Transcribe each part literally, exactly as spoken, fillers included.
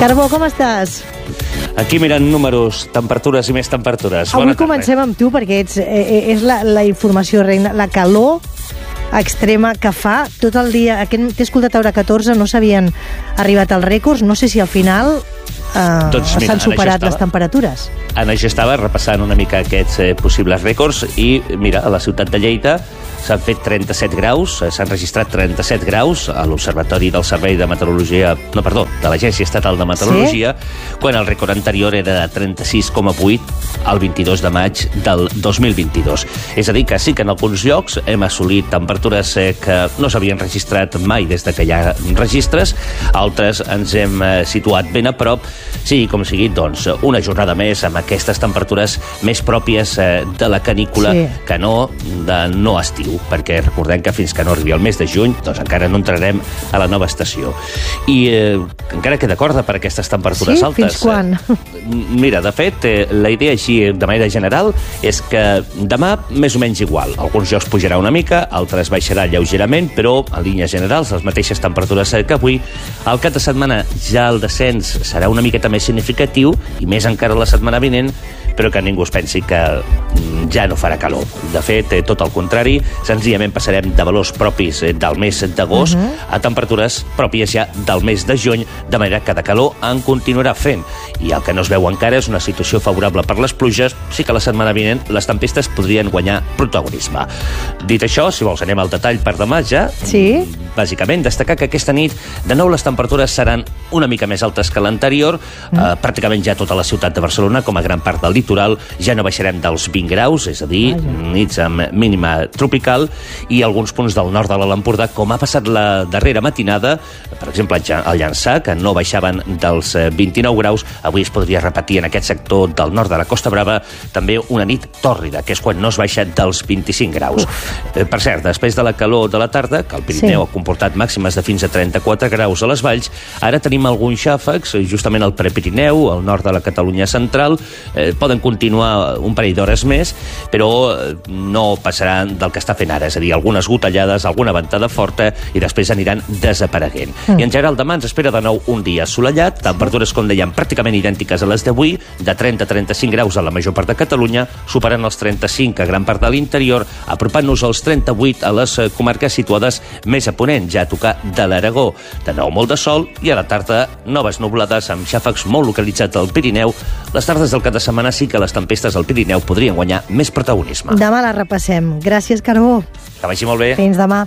Carbó, com estàs? Aquí mirant números, temperatures i més temperatures. Avui comencem amb tu perquè ets, eh, és la, la informació reina, la calor extrema que fa tot el dia. Aquest, t'he escoltat a hora catorze, no s'havien arribat als rècords, no sé si al final eh, doncs s'han superat les temperatures. En això estava repassant una mica aquests eh, possibles rècords i mira, a la ciutat de Lleida s'han fet trenta-set graus, s'han registrat trenta-set graus a l'Observatori del Servei de Meteorologia, no, perdó, de l'Agència Estatal de Meteorologia, sí? Quan el rècord anterior era de trenta-sis coma vuit el vint-i-dos de maig del dos mil vint-i-dos. És a dir, que sí que en alguns llocs hem assolit temperatures eh, que no s'havien registrat mai des de que hi ha registres, altres ens hem eh, situat ben a prop, sigui com sigui, doncs, una jornada més amb aquestes temperatures més pròpies eh, de la canícula, sí, que no de no estiu, perquè recordem que fins que no arribi el mes de juny doncs encara no entrarem a la nova estació. I eh, encara queda corda per aquestes temperatures sí? altes. Fins quan? Eh, mira, de fet, eh, la idea així, de manera general, és que demà més o menys igual. Alguns llocs pujarà una mica, altres baixarà lleugerament, però en línies generals les mateixes temperatures que avui. Al cap de setmana ja el descens serà una miqueta més significatiu i més encara la setmana vinent, però que ningú es pensi que ja no farà calor. De fet, eh, tot el contrari, senzillament passarem de valors propis eh, del mes d'agost uh-huh. a temperatures pròpies ja del mes de juny, de manera que de calor en continuarà fent. I el que no es veu encara és una situació favorable per les pluges, sí que la setmana vinent les tempestes podrien guanyar protagonisme. Dit això, si vols anem al detall per demà ja. Sí. Bàsicament, destacar que aquesta nit de nou les temperatures seran una mica més altes que l'anterior, mm. eh, pràcticament ja tota la ciutat de Barcelona, com a gran part del litoral, ja no baixarem dels vint graus, és a dir, ah, ja. nits amb mínima tropical, i alguns punts del nord de l'Empordà, com ha passat la darrera matinada, per exemple, al Llançà, que no baixaven dels vint-i-nou graus, avui es podria repetir en aquest sector del nord de la Costa Brava també una nit tòrrida, que és quan no es baixa dels vint-i-cinc graus. Eh, per cert, després de la calor de la tarda, que el Pirineu sí. ha comportat màximes de fins a trenta-quatre graus a les valls, ara tenim alguns xàfecs, justament al Prepirineu, al nord de la Catalunya central, eh, poden continuar un parell d'hores més, però no passaran del que està fent ara, és a dir, algunes gotellades, alguna ventada forta, i després aniran desapareguent. Mm. I en general demà ens espera de nou un dia assolellat, temperatures, com dèiem, pràcticament idèntiques a les d'avui, de trenta a trenta-cinc graus a la major part de Catalunya, superant els trenta-cinc a gran part de l'interior, apropant-nos als trenta-vuit a les comarques situades més a ponent, ja a tocar de l'Aragó. De nou molt de sol, i a la tarda noves nublades amb xàfecs molt localitzats al Pirineu. Les tardes del cap de setmana sí que les tempestes al Pirineu podrien guanyar més protagonisme. Demà la repassem. Gràcies, Carbó. Que vagi molt bé. Fins demà.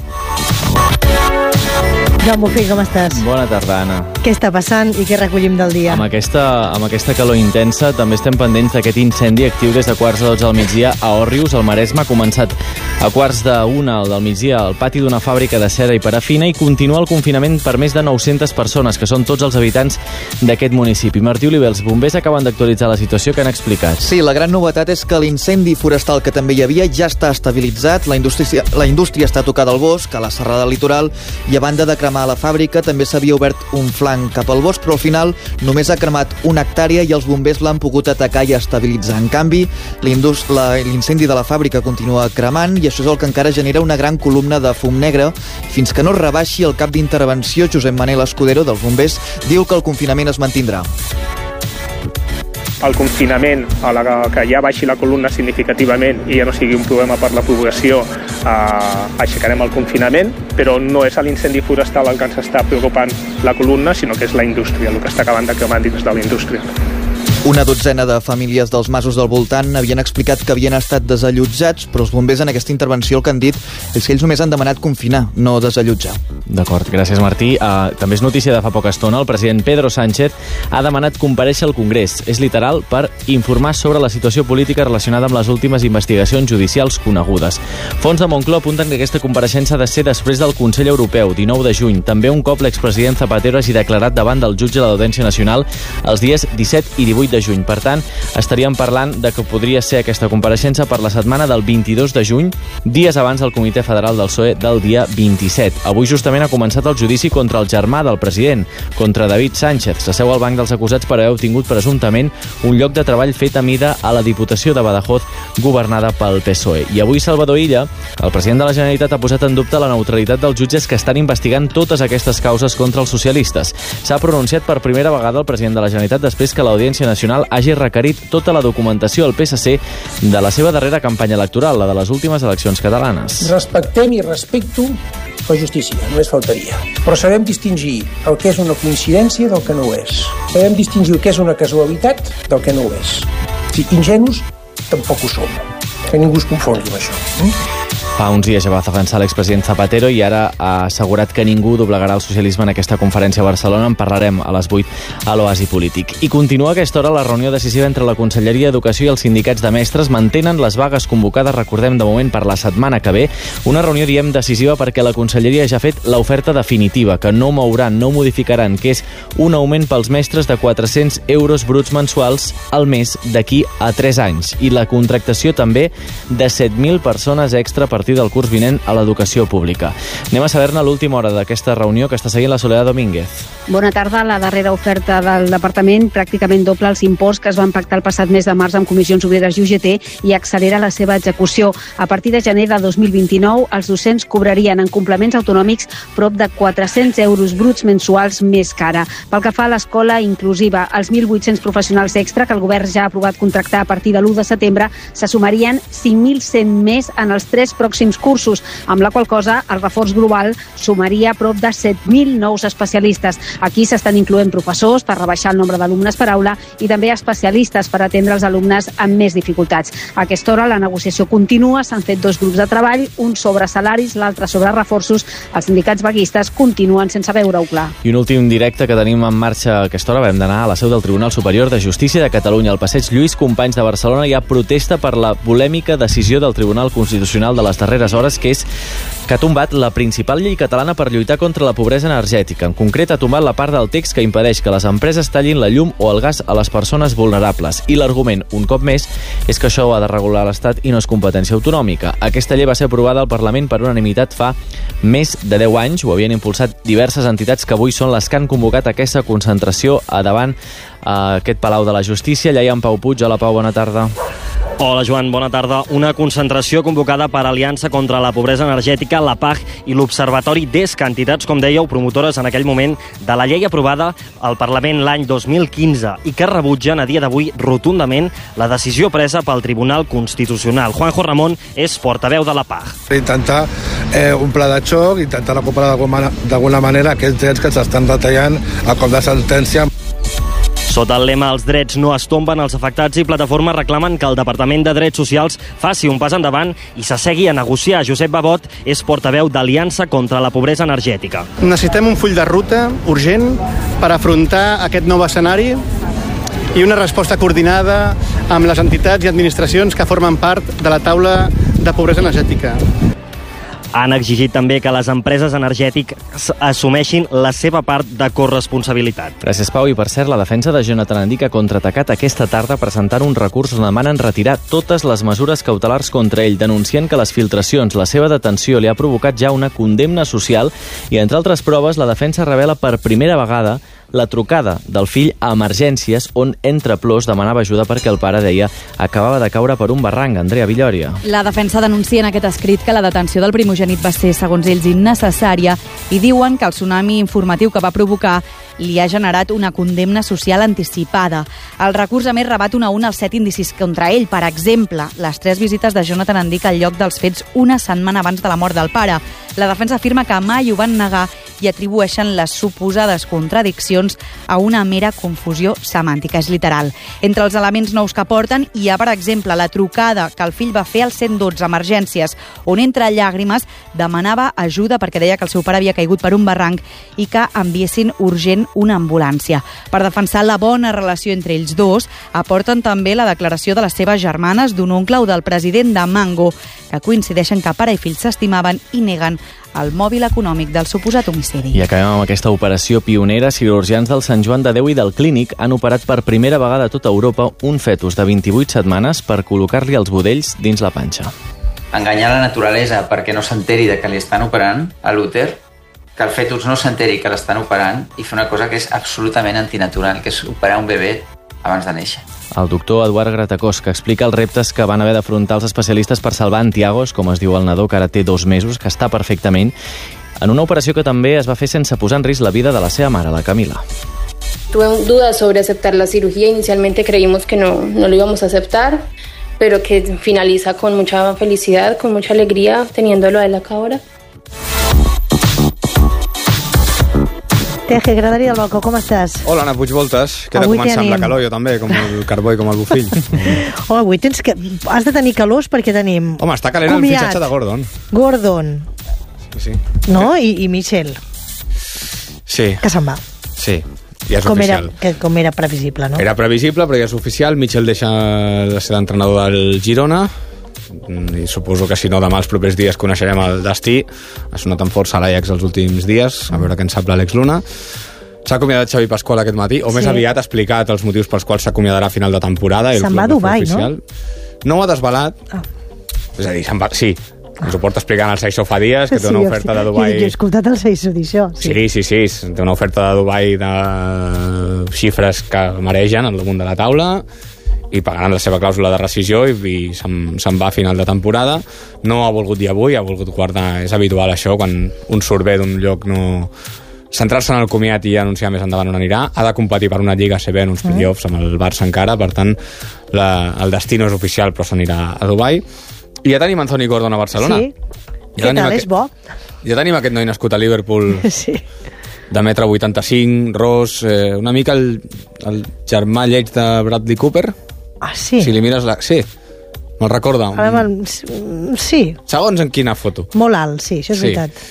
Joan Bufí, com estàs? Bona tarda, Anna. Què està passant i què recollim del dia? Amb aquesta, amb aquesta calor intensa també estem pendents d'aquest incendi actiu des de quarts de dotze del migdia a Òrrius, al Maresme. Ha començat a quarts d'una del migdia al pati d'una fàbrica de cera i parafina i continua el confinament per més de nou-centes persones, que són tots els habitants d'aquest municipi. Martí Oliver, els bombers acaben d'actualitzar la situació. Que han explicat? Sí, la gran novetat és que l'incendi forestal que també hi havia ja està estabilitzat. La indústria, la indústria està tocada al bosc, a la serrada litoral, i a banda de cremar a la fàbrica també s'havia obert un flanc cap al bosc, però al final només ha cremat una hectàrea i els bombers l'han pogut atacar i estabilitzar. En canvi, l'incendi de la fàbrica continua cremant i això és el que encara genera una gran columna de fum negre. Fins que no es rebaixi, el cap d'intervenció, Josep Manel Escudero, dels bombers, diu que el confinament es mantindrà. El confinament, a la que ja baixi la columna significativament i ja no sigui un problema per la població, eh, aixecarem el confinament, però no és l'incendi forestal el que ens està preocupant la columna, sinó que és la indústria, el que està acabant de cremar dins de la indústria. Una dotzena de famílies dels masos del voltant havien explicat que havien estat desallotjats, però els bombers en aquesta intervenció el que han dit és que ells només han demanat confinar, no desallotjar. D'acord, gràcies Martí. Uh, també és notícia de fa poca estona, el president Pedro Sánchez ha demanat comparèixer al Congrés. És literal per informar sobre la situació política relacionada amb les últimes investigacions judicials conegudes. Fons de Moncloa apunten que aquesta compareixença ha de ser després del Consell Europeu, dinou de juny. També un cop l'expresident Zapatero hagi declarat davant del jutge de l'Audiència Nacional els dies disset i divuit de de juny. Per tant, estaríem parlant de que podria ser aquesta compareixença per la setmana del vint-i-dos de juny, dies abans del Comitè Federal del P S O E del dia vint-i-set. Avui justament ha començat el judici contra el germà del president, contra David Sánchez. S'asseu al banc dels acusats per haver obtingut presumptament un lloc de treball fet a mida a la Diputació de Badajoz, governada pel P S O E. I avui Salvador Illa, el president de la Generalitat, ha posat en dubte la neutralitat dels jutges que estan investigant totes aquestes causes contra els socialistes. S'ha pronunciat per primera vegada el president de la Generalitat després que l'Audiència Nacional hagi requerit tota la documentació al P S C de la seva darrera campanya electoral, la de les últimes eleccions catalanes. Respectem i respecto la justícia, només faltaria. Però sabem distingir el que és una coincidència del que no ho és. Sabem distingir el que és una casualitat del que no ho és. Si ingenus, tampoc ho som. Que ningú es confongui amb això. Eh? Fa uns dies ja va defensar l'expresident Zapatero i ara ha assegurat que ningú doblegarà el socialisme en aquesta conferència a Barcelona. En parlarem a les vuit a l'Oasi Polític. I continua a aquesta hora la reunió decisiva entre la Conselleria d'Educació i els sindicats de mestres. Mantenen les vagues convocades, recordem, de moment per la setmana que ve. Una reunió, diem, decisiva perquè la Conselleria ja ha fet l'oferta definitiva, que no mouran, no modificaran, que és un augment pels mestres de quatre-cents euros bruts mensuals al mes d'aquí a tres anys. I la contractació també de set mil persones extra a partir del curs vinent a l'educació pública. Anem a saber-ne l'última hora d'aquesta reunió que està seguint la Soledad Domínguez. Bona tarda. La darrera oferta del Departament pràcticament doble els imports que es van pactar el passat mes de març amb Comissions Obreres i U G T i accelera la seva execució. A partir de gener de dos mil vint-i-nou, els docents cobrarien en complements autonòmics prop de quatre-cents euros bruts mensuals més cara. Pel que fa a l'escola inclusiva, els mil vuit-cents professionals extra que el govern ja ha aprovat contractar a partir de l'u de setembre se sumarien cinc mil cent més en els tres pròxims cursos, amb la qual cosa el reforç global sumaria prop de set mil nous especialistes. Aquí s'estan incloent professors per rebaixar el nombre d'alumnes per aula i també especialistes per atendre els alumnes amb més dificultats. A aquesta hora la negociació continua, s'han fet dos grups de treball, un sobre salaris, l'altre sobre reforços. Els sindicats vaguistes continuen sense veure-ho clar. I un últim directe que tenim en marxa a aquesta hora. Vam d'anar a la seu del Tribunal Superior de Justícia de Catalunya, al passeig Lluís Companys de Barcelona. Hi ha protesta per la polèmica decisió del Tribunal Constitucional de les darreres hores, que és que ha tombat la principal llei catalana per lluitar contra la pobresa energètica. En concret, ha tombat la part del text que impedeix que les empreses tallin la llum o el gas a les persones vulnerables. I l'argument, un cop més, és que això ho ha de regular l'Estat i no és competència autonòmica. Aquesta llei va ser aprovada al Parlament per unanimitat fa més de deu anys. Ho havien impulsat diverses entitats que avui són les que han convocat aquesta concentració a davant a aquest Palau de la Justícia. Allà hi ha en Pau Puig. Hola, Pau, bona tarda. Hola, Joan, bona tarda. Una concentració convocada per Aliança contra la Pobresa Energètica, la P A G i l'Observatori d'E S C, entitats, com dèieu, promotores en aquell moment de la llei aprovada al Parlament l'any dos mil quinze i que rebutgen a dia d'avui rotundament la decisió presa pel Tribunal Constitucional. Juanjo Ramón és portaveu de la P A G. Intentar eh, un pla de xoc, intentar recuperar d'alguna manera aquells drets que s'estan retallant a cop de sentència. Sota el lema "Els drets no es tomben", els afectats i plataformes reclamen que el Departament de Drets Socials faci un pas endavant i s'assegui a negociar. Josep Babot és portaveu d'Aliança contra la Pobresa Energètica. Necessitem un full de ruta urgent per afrontar aquest nou escenari i una resposta coordinada amb les entitats i administracions que formen part de la taula de pobresa energètica. Han exigit també que les empreses energètiques assumeixin la seva part de corresponsabilitat. Gràcies, Pau. I per cert, la defensa de Jonathan Andic ha contraatacat aquesta tarda presentant un recurs on demanen retirar totes les mesures cautelars contra ell, denunciant que les filtracions, la seva detenció, li ha provocat ja una condemna social i, entre altres proves, la defensa revela per primera vegada la trucada del fill a emergències on, entre plors, demanava ajuda perquè el pare, deia, acabava de caure per un barranc. Andrea Villòria. La defensa denuncia en aquest escrit que la detenció del primogènit va ser, segons ells, innecessària i diuen que el tsunami informatiu que va provocar li ha generat una condemna social anticipada. El recurs, a més, rebat un a un els set indicis contra ell. Per exemple, les tres visites de Jonathan Andic al lloc dels fets una setmana abans de la mort del pare. La defensa afirma que mai ho van negar i atribueixen les suposades contradiccions a una mera confusió semàntica. És literal. Entre els elements nous que porten hi ha, per exemple, la trucada que el fill va fer al cent dotze emergències, on entre llàgrimes demanava ajuda perquè deia que el seu pare havia caigut per un barranc i que enviessin urgent una ambulància. Per defensar la bona relació entre ells dos, aporten també la declaració de les seves germanes, d'un oncle o del president de Mango. que coincideixen que pare i fill s'estimaven i neguen el mòbil econòmic del suposat homicidi. I acabem amb aquesta operació pionera. Cirurgians del Sant Joan de Déu i del Clínic han operat per primera vegada a tota Europa un fetus de vint-i-vuit setmanes per col·locar-li els budells dins la panxa. Enganyar la naturalesa perquè no s'enteri de que li estan operant a l'úter, que el fetus no s'enteri que l'estan operant i fer una cosa que és absolutament antinatural, que és operar un bebè abans de néixer. El doctor Eduard Gratacós, que explica els reptes que van haver d'afrontar els especialistes per salvar en Tiagos, com es diu el nadó, que ara té dos mesos, que està perfectament, en una operació que també es va fer sense posar en risc la vida de la seva mare, la Camila. Tuve dudas sobre aceptar la cirugía. Inicialmente creímos que no, no lo íbamos a aceptar, pero que finaliza con mucha felicidad, con mucha alegría, teniéndolo a él acá ahora. Teje, Gradari del Balcó, com estàs? Hola, Anna Puigvoltes. Queda Avui començant tenim... la calor, jo també, com el carbó i com el bufill. Oh, avui tens que... has de tenir calors perquè tenim... Home, està calent comiat. El fitxatge de Gordon. Gordon. Sí, sí. No? I, i Michel. Sí. Que se'n va. Sí, ja és com oficial. Era, que, com era previsible, no? Era previsible, però ja és oficial. Michel deixa de ser l'entrenador del Girona i suposo que si no demà els propers dies coneixerem el destí. Ha sonat amb força l'Ajax els últims dies, a veure què en sap l'Àlex Luna. S'ha acomiadat Xavi Pasqual aquest matí, o sí. Més aviat ha explicat els motius pels quals s'acomiadarà a final de temporada. Se'n va a Dubai, no? No ho ha desvelat. Ah. És a dir, se'n va... Sí, ens ho porta explicant el Seixo fa dies, que té una sí, oferta de Dubai... Jo he escoltat el Seixo d'això. Sí. sí, sí, sí, té una oferta de Dubai de xifres que maregen al damunt de la taula i pagaran la seva clàusula de rescisió i, i se'n, se'n va a final de temporada. No ha volgut dir avui, ha volgut guardar... És habitual això, quan un surt bé d'un lloc no... Centrar-se en el comiat i anunciar més endavant on anirà. Ha de competir per una Lliga A C B en uns playoffs amb el Barça encara, per tant la, el destí no és oficial però s'anirà a Dubai. I ja tenim Anthony Gordon a Barcelona. Sí, ja què tal, aquest, és bo? Ja tenim aquest noi nascut a Liverpool sí. de metre vuitanta-cinc, ros, eh, una mica el, el germà lleig de Bradley Cooper. Ah, sí? Si li mires la... Sí, me'l recorda. Ara, sí. Segons en quina foto. Molt alt, sí, això és sí. veritat.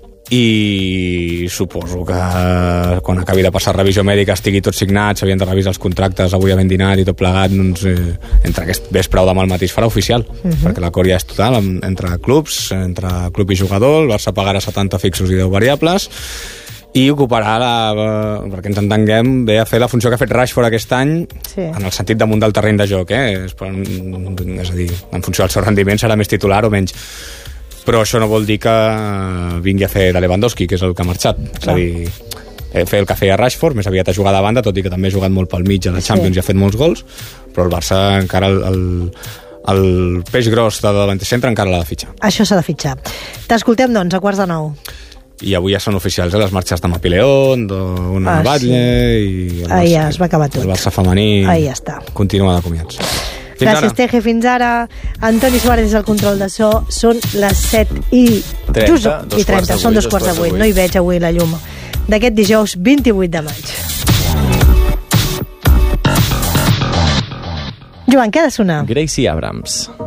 I suposo que quan acabi de passar revisió mèdica estigui tot signat, s'havien de revisar els contractes avui havent dinat i tot plegat, doncs eh, entre aquest vespre o demà al matí es farà oficial, uh-huh. perquè l'acord ja és total entre clubs, entre club i jugador. El Barça pagarà setanta fixos i deu variables i ocuparà la, perquè ens entenguem, ve a fer la funció que ha fet Rashford aquest any, sí. en el sentit damunt del terreny de joc, eh? és, és a dir, en funció del seu rendiment serà més titular o menys, però això no vol dir que vingui a fer de Lewandowski, que és el que ha marxat. És a dir, fer el que feia Rashford, més aviat a jugar de banda, tot i que també ha jugat molt pel mig a la Champions sí. i ha fet molts gols, però el Barça encara el, el, el peix gros de davanter centre encara l'ha de fitxar. Això s'ha de fitxar. T'escoltem, doncs, a quarts de nou. I avui ja són oficials eh, les marxes de Mapileón, d'una ah, Batlle... Sí. I el Barça, ah, ja es va acabar tot. El Barça femení ah, ja està. Continua de comiats. Fins Gràcies, ara. Teje. Fins ara. Antoni Suárez és el control de so. Són les set i trenta. I trenta. Són dos quarts de vuit. No hi veig avui la llum. D'aquest dijous vint-i-vuit de maig. Joan, què ha de sonar? Gracie Abrams.